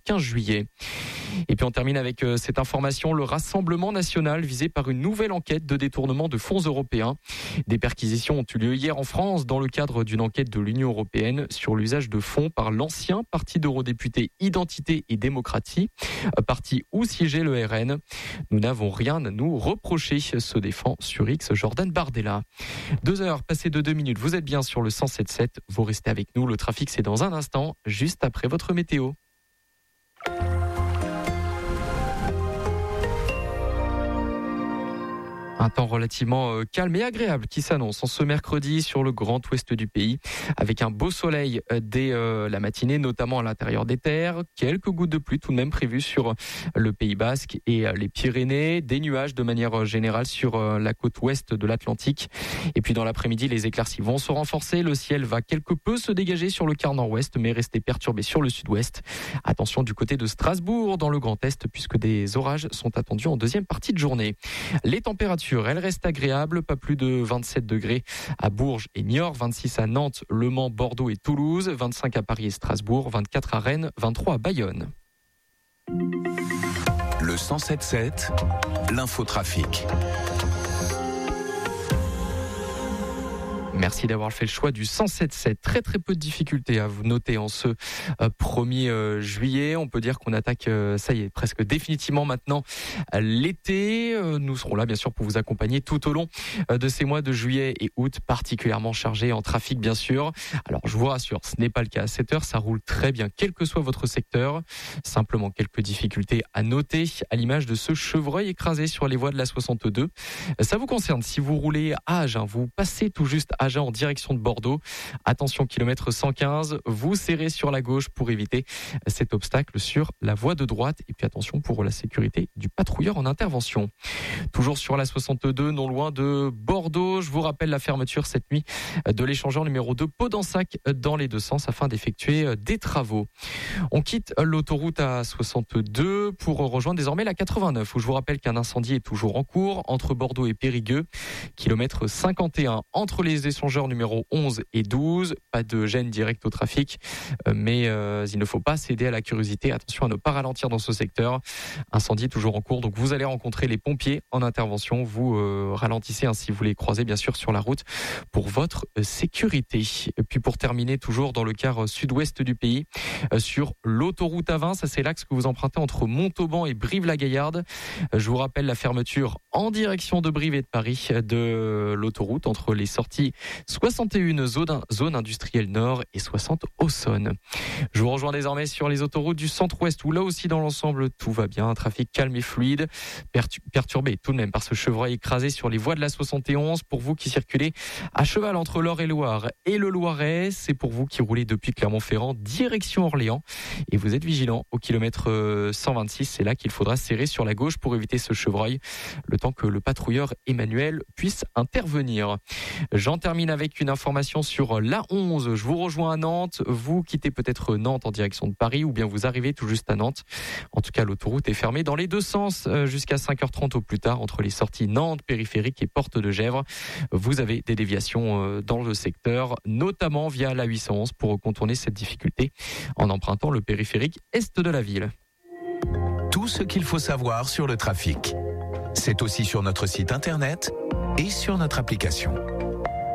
15 juillet. Et puis on termine avec cette information, le Rassemblement national visé par une nouvelle enquête de détournement de fonds européens. Des perquisitions ont eu lieu hier en France dans le cadre d'une enquête de l'Union européenne sur l'usage de fonds par l'ancien parti d'eurodéputés Identité et Démocratie, parti où siégeait le RN. Nous n'avons rien à nous reprocher, se défend sur X Jordan Bardella. 2h passées de 2 minutes, vous êtes bien sur le 107.7, vous restez avec nous, le trafic c'est dans un instant, juste après votre météo. Un temps relativement calme et agréable qui s'annonce en ce mercredi sur le grand ouest du pays, avec un beau soleil dès la matinée, notamment à l'intérieur des terres. Quelques gouttes de pluie tout de même prévues sur le Pays Basque et les Pyrénées. Des nuages de manière générale sur la côte ouest de l'Atlantique. Et puis dans l'après-midi, les éclaircies vont se renforcer. Le ciel va quelque peu se dégager sur le quart nord-ouest, mais rester perturbé sur le sud-ouest. Attention du côté de Strasbourg, dans le Grand Est, puisque des orages sont attendus en deuxième partie de journée. Les températures, elles restent agréables, pas plus de 27 degrés à Bourges et Niort, 26 à Nantes, Le Mans, Bordeaux et Toulouse, 25 à Paris et Strasbourg, 24 à Rennes, 23 à Bayonne. Le 107.7, l'infotrafic. Merci d'avoir fait le choix du 107.7. Très peu de difficultés à vous noter en ce 1er juillet. On peut dire qu'on attaque, ça y est, presque définitivement maintenant l'été. Nous serons là bien sûr pour vous accompagner tout au long de ces mois de juillet et août, particulièrement chargés en trafic bien sûr. Alors je vous rassure, ce n'est pas le cas à 7h, ça roule très bien quel que soit votre secteur. Simplement quelques difficultés à noter à l'image de ce chevreuil écrasé sur les voies de la 62. Ça vous concerne si vous roulez à Agen, vous passez tout juste à Agen en direction de Bordeaux. Attention, kilomètre 115, vous serrez sur la gauche pour éviter cet obstacle sur la voie de droite. Et puis attention pour la sécurité du patrouilleur en intervention. Toujours sur la 62, non loin de Bordeaux, je vous rappelle la fermeture cette nuit de l'échangeur numéro 2 Pau-d'Ensac dans les deux sens afin d'effectuer des travaux. On quitte l'autoroute A62 pour rejoindre désormais la 89 où je vous rappelle qu'un incendie est toujours en cours entre Bordeaux et Périgueux. Kilomètre 51 entre les échangeurs numéro 11 et 12. Pas de gêne directe au trafic, mais il ne faut pas céder à la curiosité. Attention à ne pas ralentir dans ce secteur. Incendie toujours en cours, donc vous allez rencontrer les pompiers en intervention. Vous ralentissez si vous les croisez bien sûr sur la route pour votre sécurité. Et puis pour terminer, toujours dans le quart sud-ouest du pays, sur l'autoroute A20, ça c'est l'axe que vous empruntez entre Montauban et Brive-la-Gaillarde. Je vous rappelle la fermeture en direction de Brive et de Paris de l'autoroute entre les sorties 61 zone industrielle nord et 60 Auxonne. Je vous rejoins désormais sur les autoroutes du centre-ouest où là aussi dans l'ensemble tout va bien, un trafic calme et fluide, perturbé tout de même par ce chevreuil écrasé sur les voies de la 71. Pour vous qui circulez à cheval entre l'Eure-et-Loire et le Loiret, c'est pour vous qui roulez depuis Clermont-Ferrand direction Orléans et vous êtes vigilant au kilomètre 126, c'est là qu'il faudra serrer sur la gauche pour éviter ce chevreuil, le temps que le patrouilleur Emmanuel puisse intervenir. J'en termine avec une information sur l'A11. Je vous rejoins à Nantes. Vous quittez peut-être Nantes en direction de Paris ou bien vous arrivez tout juste à Nantes. En tout cas, l'autoroute est fermée dans les deux sens jusqu'à 5h30 au plus tard entre les sorties Nantes, périphérique et Porte de Gèvres. Vous avez des déviations dans le secteur, notamment via la 811 pour contourner cette difficulté en empruntant le périphérique est de la ville. Tout ce qu'il faut savoir sur le trafic. C'est aussi sur notre site internet et sur notre application.